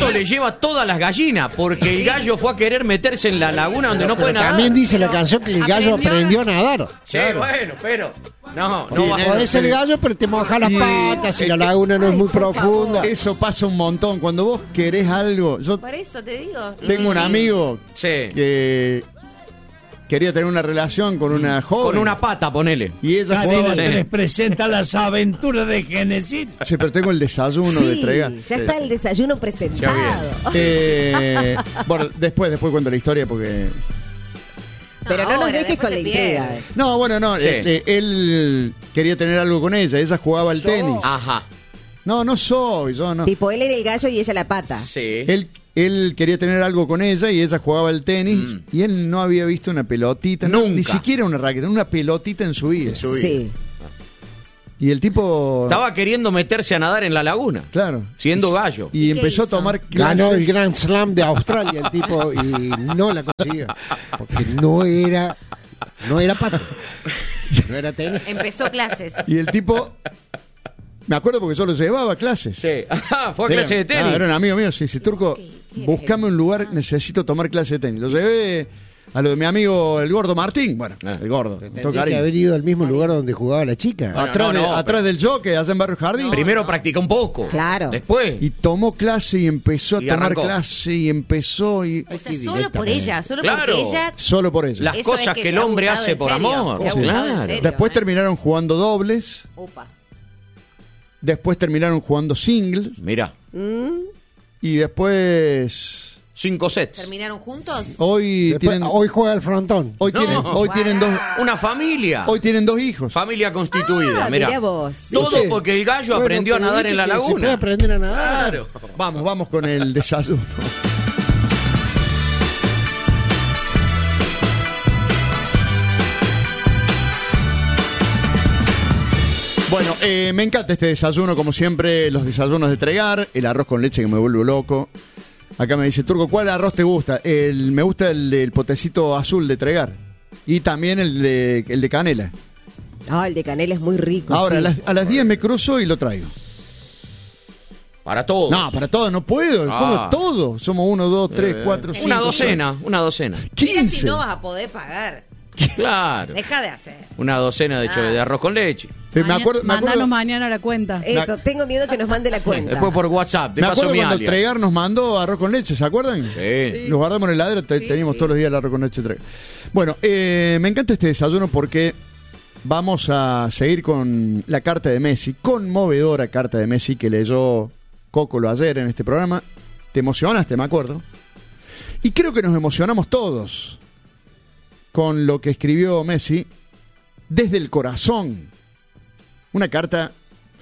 gallo le lleva todas las gallinas, porque el gallo fue a querer meterse en la laguna donde no puede nadar. También dice la canción que el gallo aprendió a nadar. Sí, bueno, pero no podés ser gallo, pero te mojas las patas y la laguna no es muy profunda. Eso pasa un montón. Cuando vos querés algo, yo por eso te digo. tengo un amigo que quería tener una relación con una joven. Con una pata, ponele. Y ella jugaba. Les presenta las aventuras de Genesis. Sí, pero tengo el desayuno de entrega. Ya está el desayuno presentado. Bueno, después cuento la historia porque... Pero no nos dejes con la intriga. No, bueno, no. Sí. Él quería tener algo con ella. Ella jugaba al tenis. Ajá. No soy, yo no. Tipo, él era el gallo y ella la pata. Sí. Él quería tener algo con ella y ella jugaba al tenis y él no había visto una pelotita. Nunca. Ni siquiera una raqueta, una pelotita en su vida. Sí. Y el tipo... Estaba queriendo meterse a nadar en la laguna. Claro. Siendo gallo. Y empezó a tomar clases. Ganó el Grand Slam de Australia el tipo y no la consiguió. Porque no era pato. No era tenis. Empezó clases. Y el tipo... Me acuerdo porque yo lo llevaba a clases. Sí. Fue a clase de tenis. Era un amigo mío. Sí, Turco, buscame un lugar, necesito tomar clase de tenis. Lo llevé a lo de mi amigo el gordo Martín. Bueno, el gordo. Tendría que haber ido al mismo lugar donde jugaba la chica. Atrás del jockey, allá en Barrio Jardín. Primero practica un poco. Claro. Después. Y tomó clase y empezó a Y tomar arrancó. clase y empezó y... O sea, solo por ella, solo Claro. porque ella... Solo por eso. Las Eso cosas es que que el te ha hombre gustado hace en por serio. amor. Te ha gustado en Claro. serio. Después terminaron jugando dobles. Upa. Después terminaron jugando singles. Mira. Y después... 5 sets. ¿Terminaron juntos? Hoy juega el frontón. Hoy tienen dos... Una familia. Hoy tienen 2 hijos. Familia constituida. Mirá. Mirá vos. Todo Sí. porque el gallo aprendió a nadar en la Se puede laguna. aprender a nadar. Claro. Vamos con el desayuno. Bueno, me encanta este desayuno, como siempre, los desayunos de Tregar, el arroz con leche que me vuelve loco. Acá me dice, Turco, ¿cuál arroz te gusta? Me gusta el del potecito azul de Tregar. Y también el de canela. El de canela es muy rico. Ahora, sí. a las 10 me cruzo y lo traigo. Para todos. No, para todo no puedo. Como todo. Somos 1, 2, 3, 4, 5. Una docena. mira 15. si no vas a poder pagar. Claro. Deja de hacer. Una docena de arroz con leche. Me acuerdo, Mandanos mañana la cuenta. Eso, tengo miedo que nos mande la cuenta. Después por WhatsApp. Te me paso acuerdo mi cuando alias. Tregar nos mandó arroz con leche, ¿se acuerdan? Sí. Los guardamos en el heladero, teníamos todos los días el arroz con leche Tregar. Bueno, me encanta este desayuno porque vamos a seguir con la carta de Messi, conmovedora carta de Messi que leyó Cocolo ayer en este programa. Te emocionaste, me acuerdo. Y creo que nos emocionamos todos con lo que escribió Messi desde el corazón. Una carta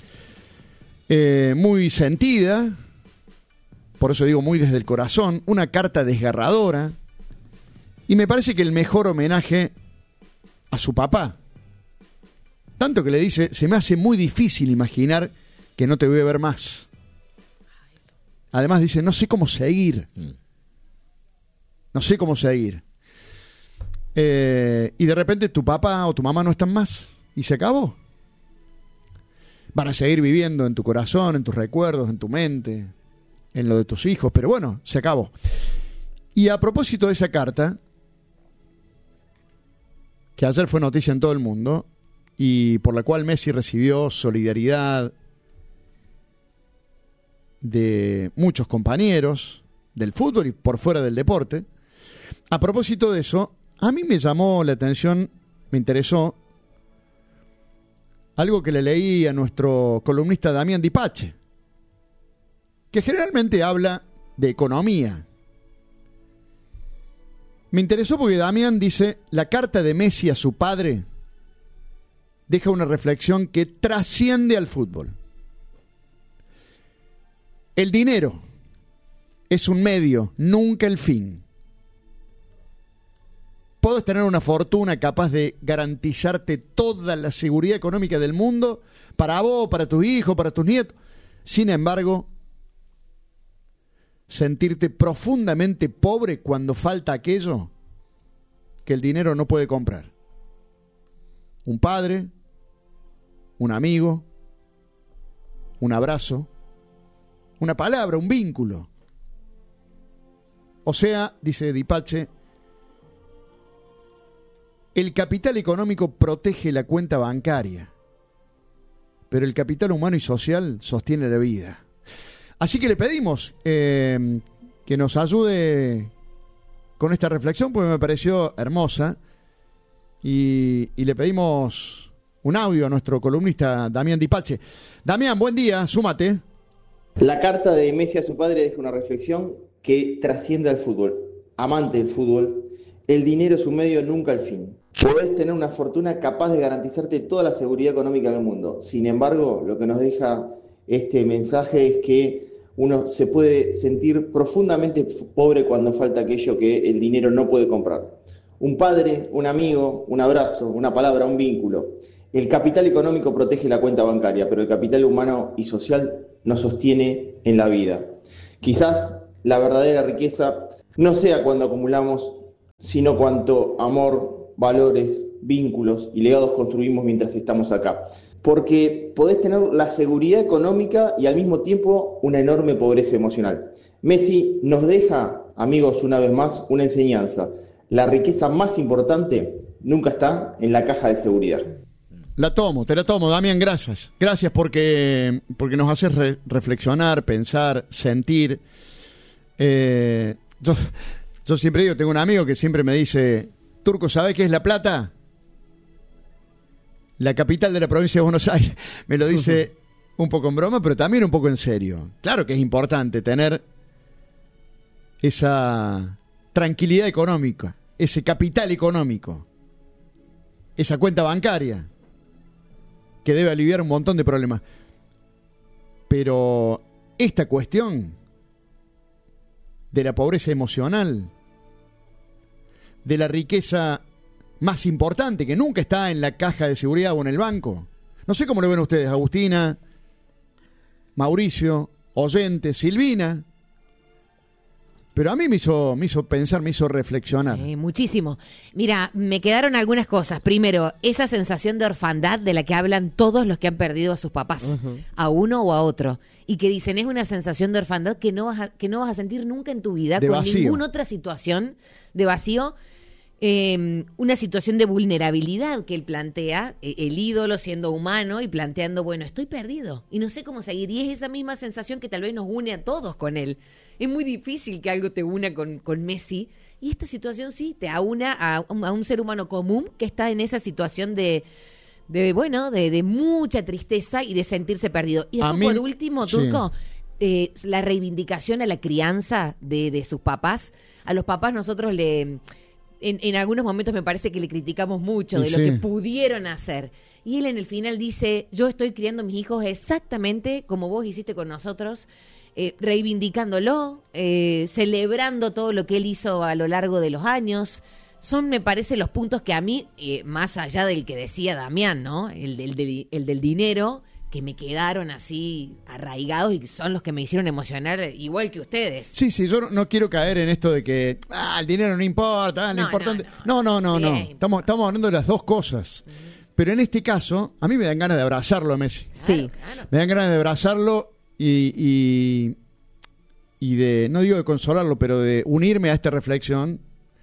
muy sentida, por eso digo muy desde el corazón, una carta desgarradora, y me parece que el mejor homenaje a su papá. Tanto que le dice, se me hace muy difícil imaginar que no te voy a ver más. Además dice, no sé cómo seguir. No sé cómo seguir. Y de repente tu papá o tu mamá no están más. Y se acabó. Van a seguir viviendo en tu corazón, en tus recuerdos, en tu mente, en lo de tus hijos. Pero bueno, se acabó. Y a propósito de esa carta, que ayer fue noticia en todo el mundo, y por la cual Messi recibió solidaridad de muchos compañeros del fútbol y por fuera del deporte. A propósito de eso, a mí me llamó la atención, me interesó, algo que le leí a nuestro columnista Damián Dipache, que generalmente habla de economía. Me interesó porque Damián dice, la carta de Messi a su padre deja una reflexión que trasciende al fútbol. El dinero es un medio, nunca el fin. Puedes tener una fortuna capaz de garantizarte toda la seguridad económica del mundo para vos, para tus hijos, para tus nietos. Sin embargo, sentirte profundamente pobre cuando falta aquello que el dinero no puede comprar. Un padre, un amigo, un abrazo, una palabra, un vínculo. O sea, dice Dipache, el capital económico protege la cuenta bancaria, pero el capital humano y social sostiene la vida. Así que le pedimos que nos ayude con esta reflexión, porque me pareció hermosa, y le pedimos un audio a nuestro columnista Damián Dipache. Damián, buen día, súmate. La carta de Messi a su padre deja una reflexión que trasciende al fútbol. Amante del fútbol, el dinero es un medio, nunca el fin. Podés tener una fortuna capaz de garantizarte toda la seguridad económica del mundo. Sin embargo, lo que nos deja este mensaje es que uno se puede sentir profundamente pobre cuando falta aquello que el dinero no puede comprar. Un padre, un amigo, un abrazo, una palabra, un vínculo. El capital económico protege la cuenta bancaria, pero el capital humano y social nos sostiene en la vida. Quizás la verdadera riqueza no sea cuando acumulamos, sino cuánto amor, valores, vínculos y legados construimos mientras estamos acá. Porque podés tener la seguridad económica y al mismo tiempo una enorme pobreza emocional. Messi nos deja, amigos, una vez más, una enseñanza. La riqueza más importante nunca está en la caja de seguridad. Te la tomo, Damián, gracias. Gracias porque nos haces reflexionar, pensar, sentir. Yo siempre digo, tengo un amigo que siempre me dice, Turco, ¿sabés qué es La Plata? La capital de la provincia de Buenos Aires. Me lo dice un poco en broma, pero también un poco en serio. Claro que es importante tener esa tranquilidad económica, ese capital económico, esa cuenta bancaria que debe aliviar un montón de problemas. Pero esta cuestión de la pobreza emocional, de la riqueza más importante que nunca está en la caja de seguridad o en el banco. No sé cómo lo ven ustedes, Agustina, Mauricio, oyente, Silvina. Pero a mí me hizo pensar, me hizo reflexionar. Sí, muchísimo. Mira, me quedaron algunas cosas. Primero, esa sensación de orfandad de la que hablan todos los que han perdido a sus papás, a uno o a otro. Y que dicen, es una sensación de orfandad que no vas a sentir nunca en tu vida, de con vacío. ninguna otra situación de vacío. Una situación de vulnerabilidad que él plantea, el ídolo siendo humano y planteando, bueno, estoy perdido y no sé cómo seguir. Y es esa misma sensación que tal vez nos une a todos con él. Es muy difícil que algo te una con Messi, y esta situación sí te aúna a un ser humano común que está en esa situación de mucha tristeza y de sentirse perdido. Y después, por último, Turco, la reivindicación a la crianza de sus papás. A los papás nosotros en algunos momentos me parece que le criticamos mucho de lo que pudieron hacer. Y él en el final dice, yo estoy criando a mis hijos exactamente como vos hiciste con nosotros, reivindicándolo, celebrando todo lo que él hizo a lo largo de los años. Son, me parece, los puntos que a mí, más allá del que decía Damián, ¿no? El del dinero, que me quedaron así arraigados y son los que me hicieron emocionar igual que ustedes. Sí, yo no quiero caer en esto de que el dinero no importa, lo importante. No. Sí, Estamos hablando de las dos cosas. Pero en este caso, a mí me dan ganas de abrazarlo a Messi. Sí. Claro. Me dan ganas de abrazarlo y de, no digo de consolarlo, pero de unirme a esta reflexión.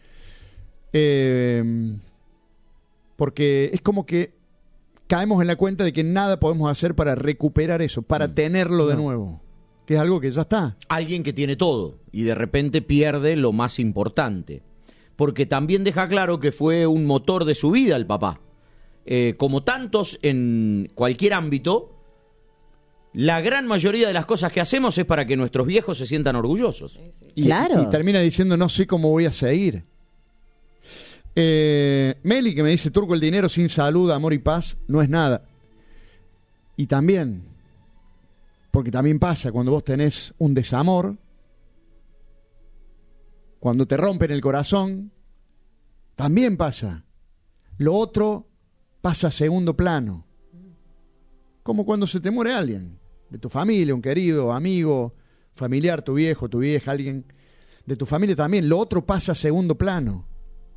Porque es como que caemos en la cuenta de que nada podemos hacer para recuperar eso, para tenerlo de nuevo, que es algo que ya está. Alguien que tiene todo y de repente pierde lo más importante, porque también deja claro que fue un motor de su vida el papá. Como tantos en cualquier ámbito, la gran mayoría de las cosas que hacemos es para que nuestros viejos se sientan orgullosos. Y termina diciendo, no sé cómo voy a seguir. Meli, que me dice, Turco, el dinero sin salud, amor y paz no es nada. Y también, porque también pasa cuando vos tenés un desamor, cuando te rompen el corazón, también pasa. Lo otro pasa a segundo plano. Como cuando se te muere alguien de tu familia, un querido, amigo, familiar, tu viejo, tu vieja, alguien de tu familia también. Lo otro pasa a segundo plano.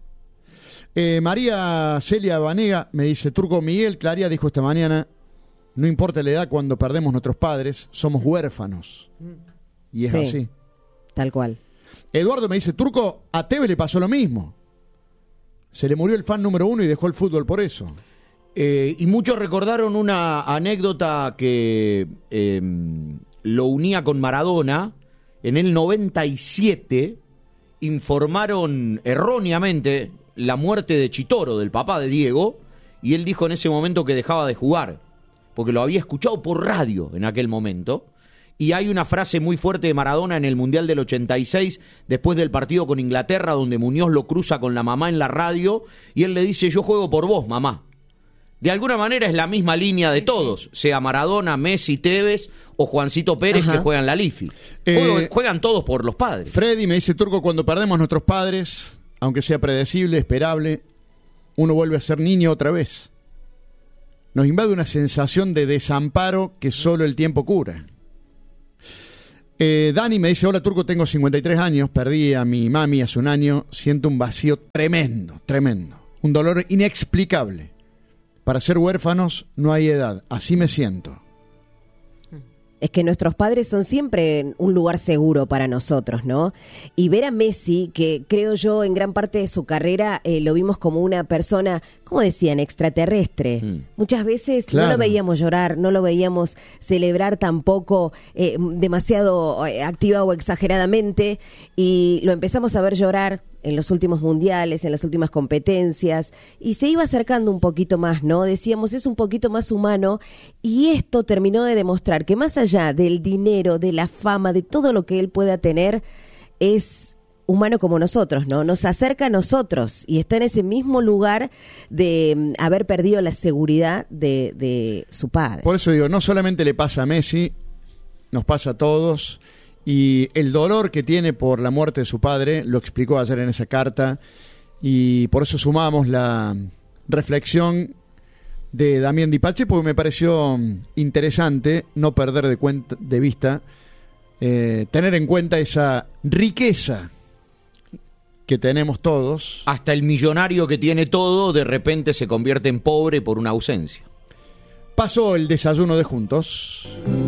María Celia Vanega me dice, Turco, Miguel Claría dijo esta mañana, no importa la edad cuando perdemos nuestros padres, somos huérfanos. Y es así. Tal cual. Eduardo me dice, Turco, a Tevez le pasó lo mismo. Se le murió el fan número 1 y dejó el fútbol por eso. Y muchos recordaron una anécdota que lo unía con Maradona. En el 97 informaron erróneamente la muerte de Chitoro, del papá de Diego, y él dijo en ese momento que dejaba de jugar, porque lo había escuchado por radio en aquel momento. Y hay una frase muy fuerte de Maradona en el Mundial del 86, después del partido con Inglaterra, donde Muñoz lo cruza con la mamá en la radio, y él le dice, yo juego por vos, mamá. De alguna manera es la misma línea de todos, sea Maradona, Messi, Tevez o Juancito Pérez, que juegan la Lifi. Juegan todos por los padres. Freddy me dice, Turco, cuando perdemos a nuestros padres, aunque sea predecible, esperable, uno vuelve a ser niño otra vez. Nos invade una sensación de desamparo que solo el tiempo cura. Dani me dice, hola Turco, tengo 53 años, perdí a mi mami hace un año, siento un vacío tremendo, un dolor inexplicable. Para ser huérfanos no hay edad, así me siento. Es que nuestros padres son siempre un lugar seguro para nosotros, ¿no? Y ver a Messi, que creo yo en gran parte de su carrera lo vimos como una persona, ¿cómo decían? Extraterrestre. Muchas veces no lo veíamos llorar, no lo veíamos celebrar tampoco demasiado activa o exageradamente, y lo empezamos a ver llorar en los últimos mundiales, en las últimas competencias, y se iba acercando un poquito más, ¿no? Decíamos, es un poquito más humano, y esto terminó de demostrar que más allá del dinero, de la fama, de todo lo que él pueda tener, es humano como nosotros, ¿no? Nos acerca a nosotros y está en ese mismo lugar de haber perdido la seguridad de su padre. Por eso digo, no solamente le pasa a Messi, nos pasa a todos. Y el dolor que tiene por la muerte de su padre lo explicó ayer en esa carta, y por eso sumamos la reflexión de Damián Dipache, porque me pareció interesante no perder de vista, tener en cuenta esa riqueza que tenemos todos. Hasta el millonario que tiene todo de repente se convierte en pobre por una ausencia. Pasó el desayuno de Juntos.